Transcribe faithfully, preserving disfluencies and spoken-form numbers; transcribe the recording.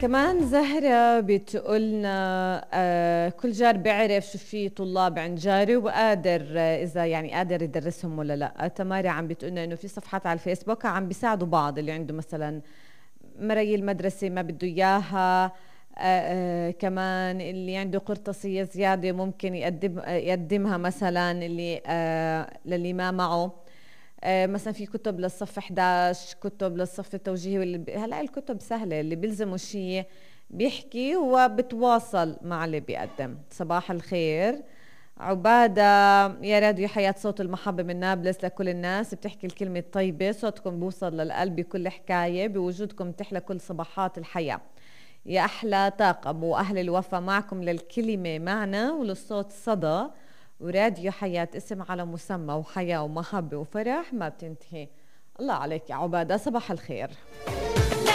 كمان زهرة بتقولنا آه كل جار بيعرف شو في طلاب عند جاري وقادر آه إذا يعني قادر يدرسهم ولا لا. تماري عم بتقولنا إنه في صفحات على الفيسبوك عم بيساعدوا بعض، اللي عنده مثلا مرايي المدرسة ما بده إياها، آه آه كمان اللي عنده قرطاسية زيادة ممكن يقدم آه يقدمها مثلا اللي آه للي ما معه. آه مثلا في كتب للصف احدعش، كتب للصف التوجيهي، واللي ب... هلا الكتب سهلة، اللي بيلزموا شيء بيحكي وبتواصل مع اللي بيقدم. صباح الخير عبادة، يا راديو حياة صوت المحبة من نابلس لكل الناس، بتحكي الكلمة الطيبة، صوتكم بوصل للقلب بكل حكاية، بوجودكم تحلى كل صباحات الحياة، يا أحلى طاقم، وأهل الوفا معكم للكلمة معنا وللصوت صدى، وراديو حياة اسم على مسمى، وحياة ومحبة وفرح ما بتنتهي. الله عليك يا عبادة، صباح الخير.